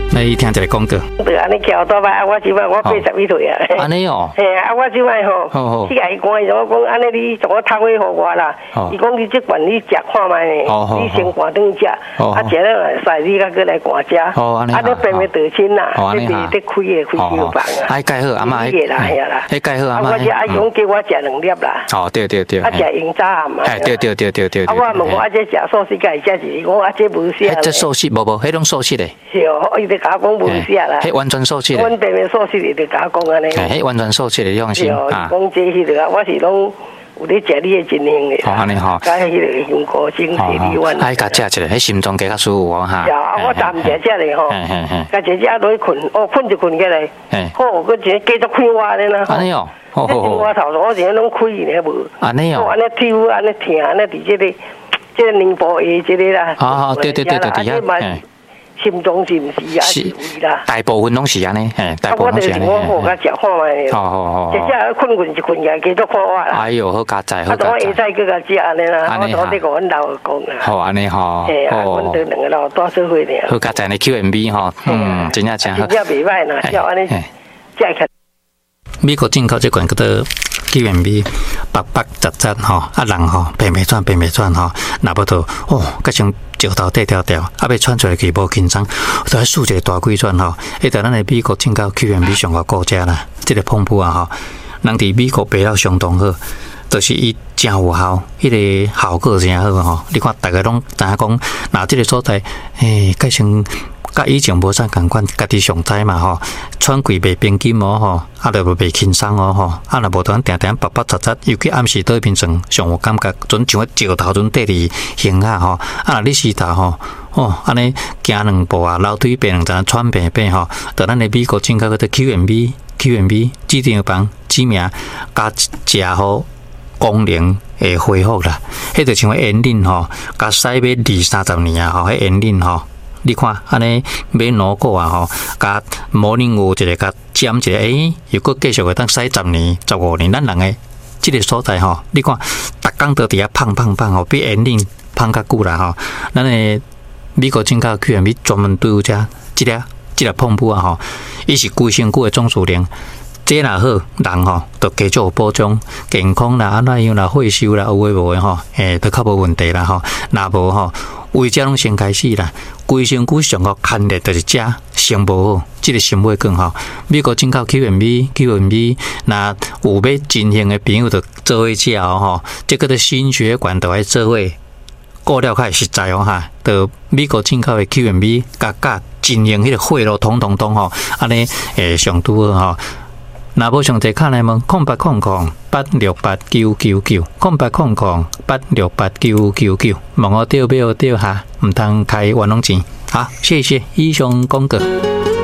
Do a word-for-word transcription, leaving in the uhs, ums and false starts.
来听一个广告。 对，安尼桥多吧，我即摆我八十一岁啊。 安尼哦。 嘿啊，我即摆吼，去甲伊讲，伊我讲安尼你从我摊位互我啦。伊讲你即管你食看卖呢，你先赶顿食，啊食了晒你甲过来赶食。 哦，安尼。 啊，你变袂得亲啦，你别得开个开小房啊。 哎，介好，阿妈。 个啦，系啦。 哎，介好，阿妈。 我只阿勇叫我食两粒啦。 哦，对对对。 啊，食营早暗嘛。 哎，对对对对对。 啊，我问我阿姐食素食甲伊食是，我阿姐无食。 这素食无无，迄种素食的。 是哦，伊就甲我讲无食啦。 迄完全素食的。 阮平平素食的就甲我讲安尼。 迄完全素食的，你放心啊。讲这迄个，我是拢有咧食你的真香的。 好安尼吼。 甲迄个香菇精是你阮。 爱甲食一个，迄心脏加较舒服哦哈。 啊，我暂食食咧吼。嗯嗯嗯。甲食食落去困，哦困就困起来。嗯。好，佮一继续开挖咧啦。 安尼哦。 好好好。我头我前拢开呢无。安尼哦。安尼抽，安尼疼，安尼伫这个。即个宁波下即个啦， 啊对对对对对遐，心脏是毋是啊？是啦， 大部分拢是安尼，嘿，大部分拢是安尼。 我好甲食看卖。好好好。即只困困就困起来，继续看我啦。 哎呦，好加载，好加载。啊，我下载去甲食安尼啦，我昨天甲阮老公讲啦。 好安尼吼。 嘿啊，阮哋两个老大社会咧。 好加载呢 Q M B 吼，嗯，真正真好。 真正袂歹啦，叫安尼食起。 美国进口这款叫做 Q M B， 白白杂杂吼，啊人吼变袂转变袂转吼，那不到哦，佮像石头底条条，啊要窜出来去无轻松，都要竖一个大规转吼。迄个咱的美国进口 Q M B 上个顾家啦，这个pomp啊吼，人伫美国买了相当好，就是伊真有效，迄、那个效果真好吼。你看大家拢知影讲，那这个所在，诶，佮像。甲以前无啥共款，家己上知嘛吼，喘气袂平紧哦吼，啊，就袂轻松哦吼，啊，若无当定定白白杂杂，尤其暗时倒边床，上有感觉，准像个石头准缀伫胸下吼，啊，若你死头吼，哦，安尼行两步啊，楼梯变两层喘平平吼，就咱的美国进口个个 Q M B Q M B 指定房指名加食好功能会恢复啦，迄就像个烟龄吼，加使买二三十年啊吼，迄烟龄吼。你看，安尼买两个啊吼，甲模拟有一个甲尖一个，诶，如果继续会当使十年、十五年，咱人诶即个所在吼，你看，逐工都伫遐胖胖胖吼，比年龄胖较久啦吼。咱诶美国进口 Q M B 专门对有遮即个即个碰布啊吼，伊是规身躯诶总数量。这若好，人吼就继续有保障，健康啦、安怎样啦、血收啦，有诶无诶吼，诶，都较无问题啦吼。若无吼，为遮拢先开始啦，规身躯上个牵连就是遮先无好，即个心血管吼。美国进口 Q M B Q M B， 若有要进行诶朋友就做伙食哦吼，这个的心血管都爱做伙，顾了较会实在哦哈。就美国进口诶 Q M B， 甲甲进行迄个血路统统统吼，安尼诶上拄好吼。若无上侪卡来问，空八空空八六八九九九，空八空空八六八九九九，问我对不对哈？唔通开冤枉钱。好，谢谢以上广告。